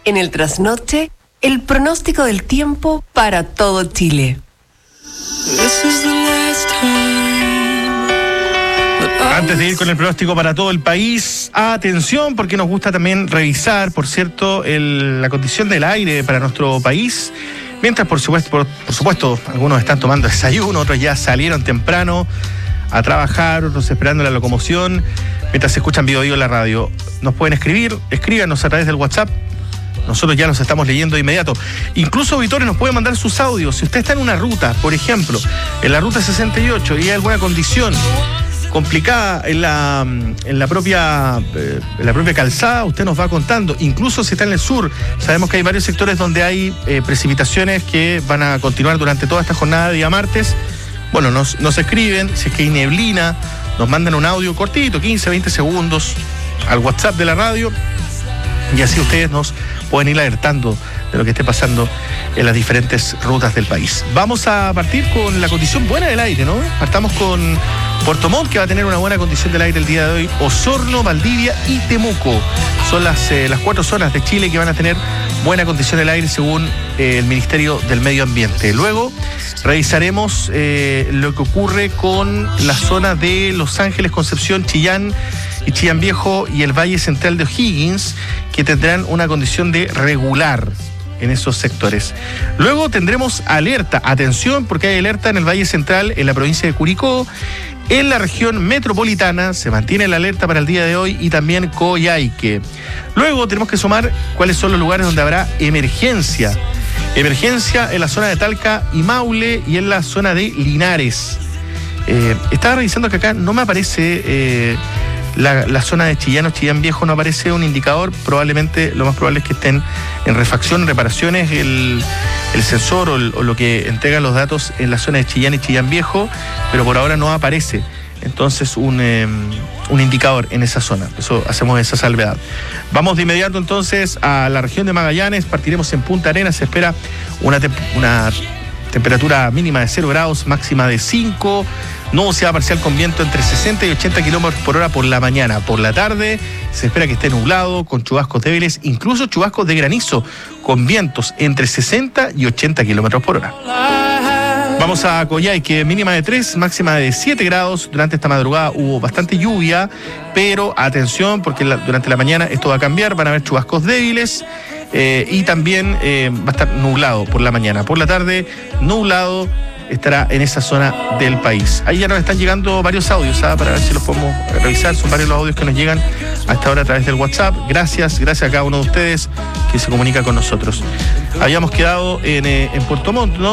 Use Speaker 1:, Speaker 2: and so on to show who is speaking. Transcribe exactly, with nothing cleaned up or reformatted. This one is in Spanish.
Speaker 1: En el trasnoche, el pronóstico del tiempo para todo Chile.
Speaker 2: Antes de ir con el pronóstico para todo el país, atención, porque nos gusta también revisar, por cierto, el, la condición del aire para nuestro país. Mientras, por supuesto, por, por supuesto, algunos están tomando desayuno, otros ya salieron temprano a trabajar, otros esperando la locomoción, mientras se escuchan Bio Bio en la radio. Nos pueden escribir, escríbanos a través del WhatsApp. Nosotros ya los estamos leyendo de inmediato. Incluso auditores nos pueden mandar sus audios. Si usted está en una ruta, por ejemplo, en la ruta sesenta y ocho y hay alguna condición complicada en la, en la propia eh, en la propia calzada, usted nos va contando. Incluso si está en el sur, sabemos que hay varios sectores donde hay eh, precipitaciones que van a continuar durante toda esta jornada de día martes. Bueno, nos, nos escriben, si es que hay neblina, nos mandan un audio cortito, quince, veinte segundos, al WhatsApp de la radio, y así ustedes nos pueden ir alertando de lo que esté pasando en las diferentes rutas del país. Vamos a partir con la condición buena del aire, ¿no? Partamos con Puerto Montt, que va a tener una buena condición del aire el día de hoy. Osorno, Valdivia y Temuco son las, eh, las cuatro zonas de Chile que van a tener buena condición del aire según eh, el Ministerio del Medio Ambiente. Luego revisaremos eh, lo que ocurre con la zona de Los Ángeles, Concepción, Chillán y Chillán Viejo y el Valle Central de O'Higgins, que tendrán una condición de regular en esos sectores. Luego tendremos alerta, atención, porque hay alerta en el Valle Central, en la provincia de Curicó, en la región metropolitana, se mantiene la alerta para el día de hoy, y también Coyhaique. Luego tenemos que sumar cuáles son los lugares donde habrá emergencia. Emergencia en la zona de Talca y Maule y en la zona de Linares. Eh, estaba revisando que acá no me aparece eh, la, la zona de Chillán o Chillán Viejo, no aparece un indicador. Probablemente lo más probable es que estén en refacción, reparaciones, el, el sensor o, el, o lo que entrega los datos en la zona de Chillán y Chillán Viejo, pero por ahora no aparece entonces un, eh, un indicador en esa zona. Eso, hacemos esa salvedad. Vamos de inmediato entonces a la región de Magallanes. Partiremos en Punta Arenas. Se espera una, te- una temperatura mínima de cero grados, máxima de cinco. Nubosidad parcial con viento entre sesenta y ochenta kilómetros por hora por la mañana. Por la tarde se espera que esté nublado, con chubascos débiles, incluso chubascos de granizo, con vientos entre sesenta y ochenta kilómetros por hora. Vamos a Coyhaique, mínima de tres, máxima de siete grados. Durante esta madrugada hubo bastante lluvia, pero atención, porque la, durante la mañana esto va a cambiar, van a haber chubascos débiles eh, y también eh, va a estar nublado por la mañana. Por la tarde, nublado estará en esa zona del país. Ahí ya nos están llegando varios audios, ¿sabes? Para ver si los podemos revisar. Son varios los audios que nos llegan a esta hora a través del WhatsApp. Gracias, gracias a cada uno de ustedes que se comunica con nosotros. Habíamos quedado en, eh, en Puerto Montt, ¿no?